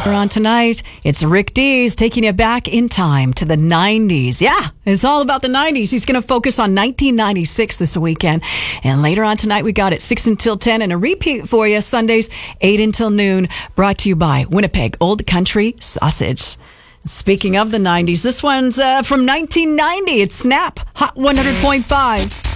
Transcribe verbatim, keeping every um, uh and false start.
Later on tonight, it's Rick Dees taking you back in time to the nineties. Yeah, it's all about the nineties. He's going to focus on nineteen ninety-six this weekend. And later on tonight, we got it six until ten and a repeat for you Sundays, eight until noon, brought to you by Winnipeg Old Country Sausage. Speaking of the nineties, this one's uh, from nineteen ninety. It's Snap, Hot one hundred point five.